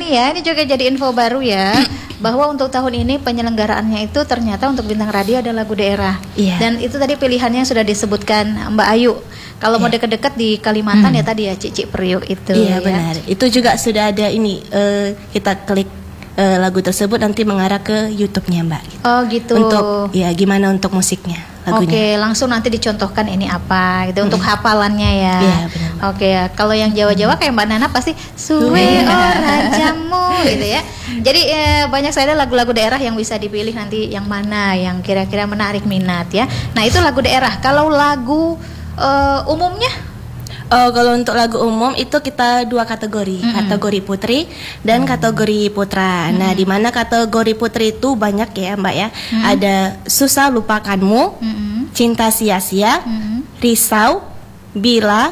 ini ya, ini juga jadi info baru ya, bahwa untuk tahun ini penyelenggaraannya itu ternyata untuk Bintang Radio ada lagu daerah. Iya. Dan itu tadi pilihannya sudah disebutkan Mbak Ayu. Kalau mau deket-deket di Kalimantan ya tadi ya Cici Priuk itu. Iya ya. benar. Itu juga sudah ada ini, kita klik lagu tersebut nanti mengarah ke YouTube-nya Mbak. Oh gitu. Untuk ya gimana untuk musiknya lagunya. Oke, langsung nanti dicontohkan ini apa gitu untuk hafalannya ya. Iya benar. Oke ya, kalau yang Jawa-Jawa kayak Mbak Nana pasti suwe ora jamu gitu ya. Jadi banyak sekali lagu-lagu daerah yang bisa dipilih nanti yang mana yang kira-kira menarik minat ya. Nah itu lagu daerah. Kalau lagu umumnya? Kalau untuk lagu umum itu kita dua kategori, kategori putri dan kategori putra. Nah, di mana kategori putri itu banyak ya, Mbak ya. Ada Susah Lupakanmu, Cinta Sia-sia, Risau, Bila,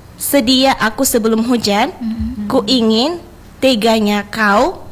Sedia Aku Sebelum Hujan, Ku Ingin, Teganya Kau,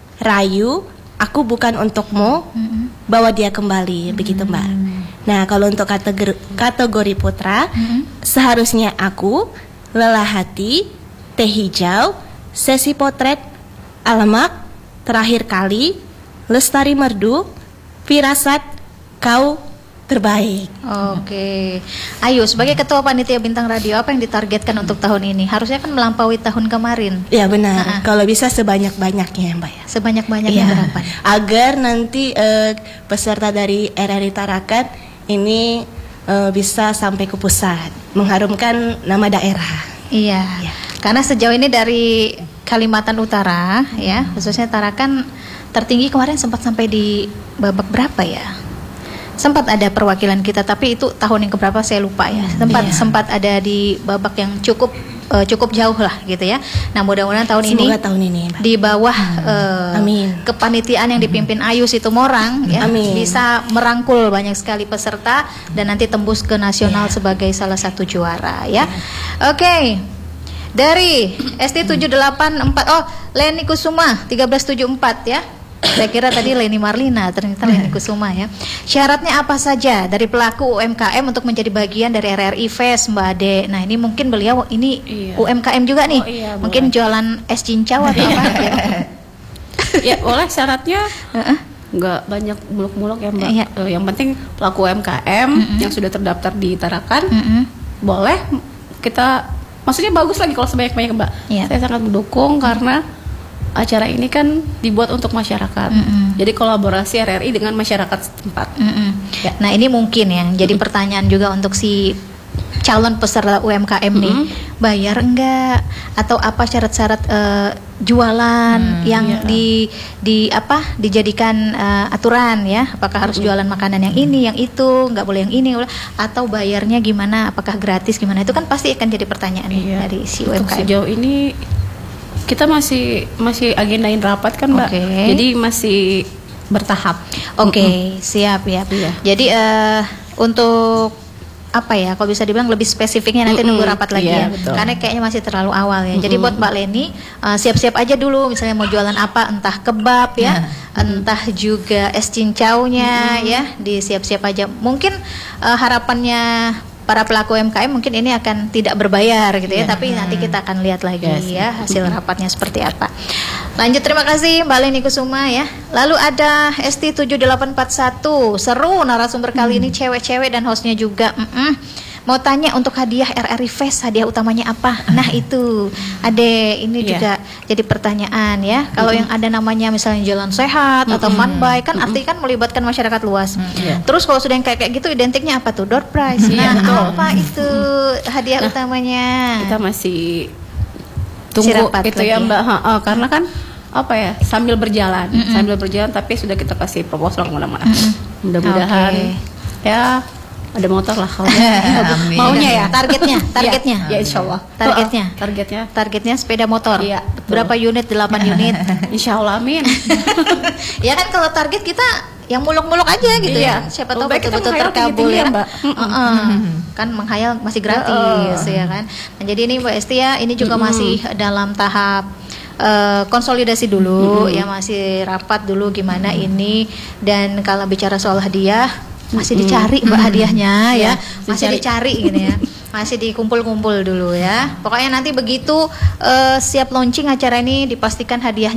Rayu, Aku Bukan Untukmu, Bawa Dia Kembali, begitu Mbak. Nah, kalau untuk kategori putra, Seharusnya Aku, Lelah Hati, Teh Hijau, Sesi Potret, Alamak, Terakhir Kali, Lestari Merdu, Firasat, Kau Terbaik. Oke. Ayo, sebagai ketua panitia Bintang Radio, apa yang ditargetkan untuk tahun ini? Harusnya kan melampaui tahun kemarin. Ya benar. Kalau bisa sebanyak-banyaknya, Mbak ya. Sebanyak-banyaknya berapa? Agar nanti peserta dari RRI Tarakan ini bisa sampai ke pusat, mengharumkan nama daerah. Iya. Karena sejauh ini dari Kalimantan Utara, ya, khususnya Tarakan tertinggi kemarin sempat sampai di babak berapa ya? Sempat ada perwakilan kita, tapi itu tahun yang keberapa saya lupa ya. Sempat ada di babak yang cukup jauh lah gitu ya. Nah mudah-mudahan Semoga tahun ini Mbak, di bawah Amin. kepanitiaan yang dipimpin Ayu Situmorang ya, bisa merangkul banyak sekali peserta dan nanti tembus ke nasional sebagai salah satu juara ya. Oke. Dari ST784 Leni Kusuma 1374 ya. Saya kira tadi Leni Marlina, ternyata Leni Kusuma ya. Syaratnya apa saja dari pelaku UMKM untuk menjadi bagian dari RRI Fest, Mbak Ade? Nah ini mungkin beliau ini UMKM juga nih, mungkin jualan es cincau atau apa? Ya boleh, syaratnya nggak banyak muluk-muluk ya Mbak. Yang penting pelaku UMKM yang sudah terdaftar di Tarakan, boleh kita, maksudnya bagus lagi kalau sebanyak-banyak Mbak. Saya sangat mendukung karena acara ini kan dibuat untuk masyarakat. Jadi kolaborasi RRI dengan masyarakat setempat. Ya. Nah ini mungkin ya jadi pertanyaan juga untuk si calon peserta UMKM nih, bayar enggak atau apa syarat-syarat jualan yang dijadikan aturan ya, apakah harus jualan makanan yang ini, yang itu, nggak boleh yang ini, atau bayarnya gimana, apakah gratis gimana, itu kan pasti akan jadi pertanyaan dari si UMKM. Sejauh ini kita masih agendain rapat kan Mbak, jadi masih bertahap. Siap ya. Jadi untuk apa ya, kalau bisa dibilang lebih spesifiknya nanti nunggu rapat lagi ya, karena kayaknya masih terlalu awal ya. Jadi buat Mbak Leni siap-siap aja dulu, misalnya mau jualan apa, entah kebab ya, entah juga es cincaunya ya, disiap-siap aja. Mungkin harapannya para pelaku UMKM mungkin ini akan tidak berbayar gitu ya, tapi nanti kita akan lihat lagi ya hasil rapatnya seperti apa. Lanjut, terima kasih Mbak Leni Kusuma ya. Lalu ada ST7841, seru narasumber kali ini cewek-cewek dan hostnya juga. Mau tanya untuk hadiah RRI Fest, hadiah utamanya apa? Nah itu Ade, ini juga jadi pertanyaan ya. Kalau yang ada namanya misalnya Jalan Sehat atau Manbay, kan artinya kan melibatkan masyarakat luas. Terus kalau sudah yang kayak gitu identiknya apa tuh? Door prize. Nah apa itu hadiah utamanya? Kita masih tunggu itu ya Mbak, karena kan apa ya, sambil berjalan tapi sudah kita kasih proposal mudah-mudahan ya ada motor lah kalau maunya ya, targetnya ya insyaallah targetnya sepeda motor. Berapa unit? 8 unit insyaallah, amin. Ya kan kalau target kita yang muluk-muluk aja gitu ya, siapa tahu betul-betul terkabul ya Mbak. Kan menghayal masih gratis ya kan. Nah, jadi ini Mbak Esti ya, ini juga masih dalam tahap konsolidasi dulu ya, masih rapat dulu gimana ini, dan kalau bicara soal hadiah masih dicari Mbak hadiahnya ya, masih dicari gini ya, masih dikumpul-kumpul dulu ya. Pokoknya nanti begitu siap launching acara ini dipastikan hadiahnya